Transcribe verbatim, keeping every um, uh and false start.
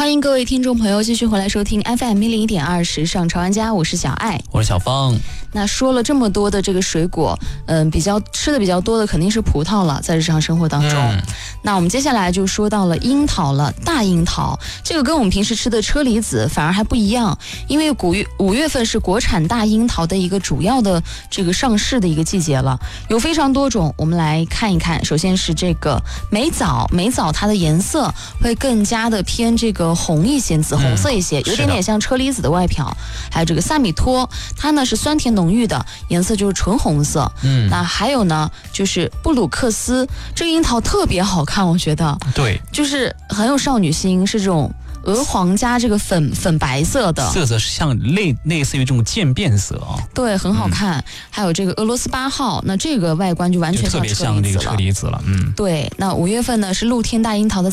欢迎各位听众朋友继续回来收听 F M 一零一点二时尚潮玩家，我是小爱， 我是小芳。 那说了这么多的这个水果，嗯，比较吃的比较多的肯定是葡萄了，在日常生活当中。嗯、那我们接下来就说到了樱桃了，大樱桃这个跟我们平时吃的车厘子反而还不一样，因为五月五月份是国产大樱桃的一个主要的这个上市的一个季节了，有非常多种，我们来看一看。首先是这个美枣，美枣它的颜色会更加的偏这个红一些，紫红色一些，嗯、有点点像车厘子的外表。还有这个萨米托，它呢是酸甜浓郁的，颜色就是纯红色。嗯，那还有呢就是布鲁克斯，这个樱桃特别好看，我觉得。 对， 就是很有少女心，是这种鹅黄加这个粉粉白色的， 色泽是像类类似于这种渐变色啊、哦， 对，很好看。嗯、还有这个俄罗斯八号，那这个外观就完全像特别像这个车厘子了，嗯， 对。那五月份呢是露天大樱桃的